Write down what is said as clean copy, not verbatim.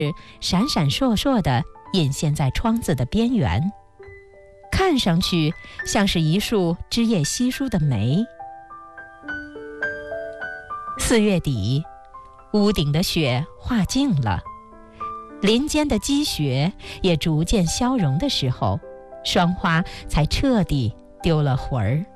闪闪烁烁地隐现在窗子的边缘，看上去像是一束枝叶稀疏的梅。4月底，屋顶的雪化尽了，林间的积雪也逐渐消融的时候，霜花才彻底丢了魂儿。